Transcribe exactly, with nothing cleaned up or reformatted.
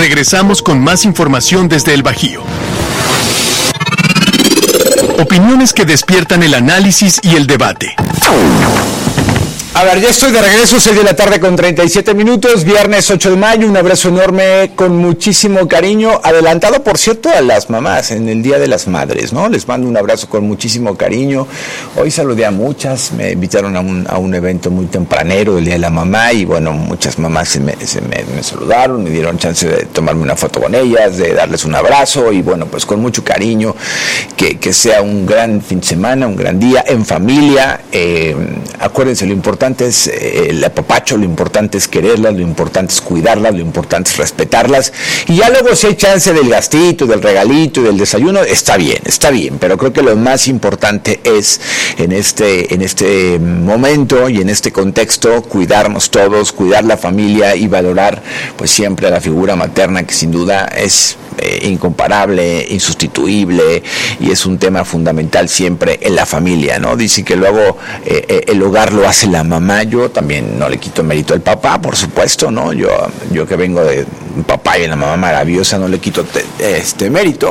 Regresamos con más información desde el Bajío. Opiniones que despiertan el análisis y el debate. A ver, ya estoy de regreso, seis de la tarde con treinta y siete minutos, viernes ocho de mayo, un abrazo enorme con muchísimo cariño, adelantado por cierto a las mamás en el Día de las Madres, ¿no? Les mando un abrazo con muchísimo cariño. Hoy saludé a muchas, me invitaron a un, a un evento muy tempranero del Día de la Mamá y bueno, muchas mamás se me, se me, me saludaron, me dieron chance de tomarme una foto con ellas, de darles un abrazo y bueno, pues con mucho cariño, que, que sea un gran fin de semana, un gran día en familia. Eh, acuérdense, lo importante es eh, el apapacho, lo importante es quererlas, lo importante es cuidarlas, lo importante es respetarlas, y ya luego si hay chance del gastito, del regalito y del desayuno, está bien, está bien, pero creo que lo más importante es en este, en este momento y en este contexto, cuidarnos todos, cuidar la familia y valorar pues siempre a la figura materna, que sin duda es Eh, incomparable, insustituible, y es un tema fundamental siempre en la familia, ¿no? Dicen que luego eh, eh, el hogar lo hace la mamá. Yo también no le quito mérito al papá, por supuesto, ¿no? Yo, yo que vengo de un papá y una mamá maravillosa, no le quito te, este mérito,